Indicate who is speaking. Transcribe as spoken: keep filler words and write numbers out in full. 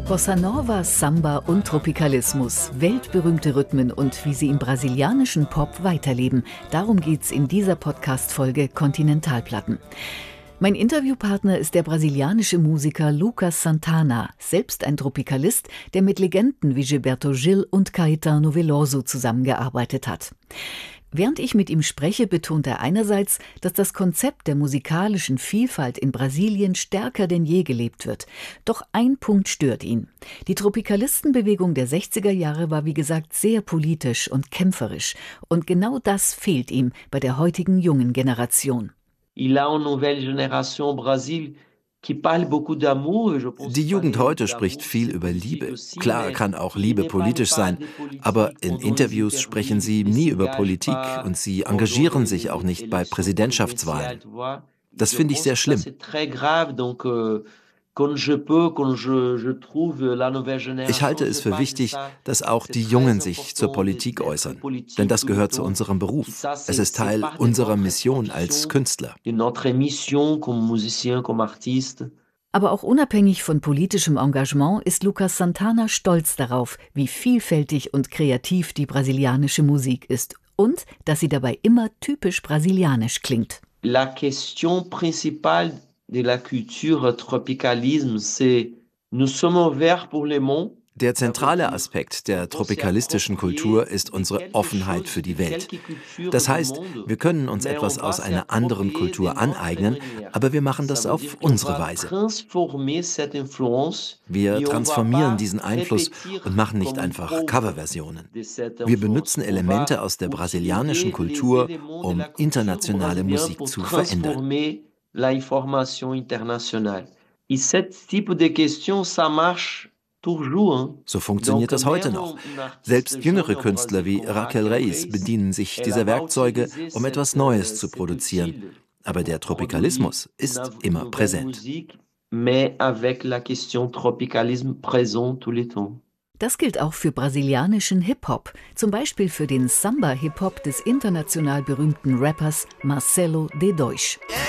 Speaker 1: Bossa Nova, Samba und Tropikalismus, weltberühmte Rhythmen und wie sie im brasilianischen Pop weiterleben. Darum geht's in dieser Podcast-Folge Kontinentalplatten. Mein Interviewpartner ist der brasilianische Musiker Lucas Santana, selbst ein Tropikalist, der mit Legenden wie Gilberto Gil und Caetano Veloso zusammengearbeitet hat. Während ich mit ihm spreche, betont er einerseits, dass das Konzept der musikalischen Vielfalt in Brasilien stärker denn je gelebt wird. Doch ein Punkt stört ihn. Die Tropikalistenbewegung der sechziger Jahre war wie gesagt sehr politisch und kämpferisch. Und genau das fehlt ihm bei der heutigen jungen Generation.
Speaker 2: Il a une nouvelle génération Brasil.
Speaker 3: Die Jugend heute spricht viel über Liebe. Klar kann auch Liebe politisch sein, aber in Interviews sprechen sie nie über Politik und sie engagieren sich auch nicht bei Präsidentschaftswahlen. Das finde ich sehr schlimm. Ich halte es für wichtig, dass auch die Jungen sich zur Politik äußern, denn das gehört zu unserem Beruf. Es ist Teil unserer Mission als Künstler.
Speaker 1: Aber auch unabhängig von politischem Engagement ist Lucas Santana stolz darauf, wie vielfältig und kreativ die brasilianische Musik ist und dass sie dabei immer typisch brasilianisch klingt.
Speaker 2: La question principale de la culture tropicalisme, c'est nous sommes ouverts pour le monde.
Speaker 3: Der zentrale Aspekt der tropikalistischen Kultur ist unsere Offenheit für die Welt. Das heißt, wir können uns etwas aus einer anderen Kultur aneignen, aber wir machen das auf unsere Weise. Wir transformieren diesen Einfluss und machen nicht einfach Coverversionen. Wir benutzen Elemente aus der brasilianischen Kultur, um internationale Musik zu verändern.
Speaker 2: La information internationale. Et ce type de question, ça marche.
Speaker 3: So funktioniert das heute noch. Selbst jüngere Künstler wie Raquel Reis bedienen sich dieser Werkzeuge, um etwas Neues zu produzieren. Aber der Tropikalismus ist immer präsent.
Speaker 1: Das gilt auch für brasilianischen Hip-Hop, zum Beispiel für den Samba-Hip-Hop des international berühmten Rappers Marcelo D dois.